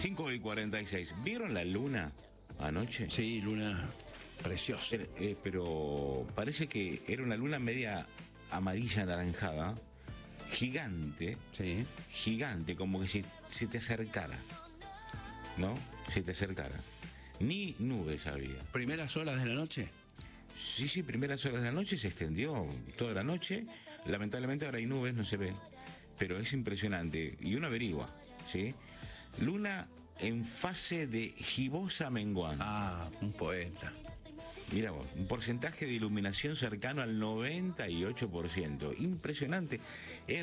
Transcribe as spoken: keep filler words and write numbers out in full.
cinco y cuarenta y seis. ¿Vieron la luna anoche? Sí, luna preciosa. Pero, eh, pero parece que era una luna media amarilla anaranjada, gigante, Sí. gigante, como que si se te acercara, ¿no? Se te acercara. Ni nubes había. ¿Primeras horas de la noche? Sí, sí, primeras horas de la noche, se extendió toda la noche. Lamentablemente ahora hay nubes, no se ve, pero es impresionante. Y uno averigua, ¿sí? Luna en fase de gibosa menguante. Ah, un poeta. Mira vos, un porcentaje de iluminación cercano al noventa y ocho por ciento. Impresionante. Es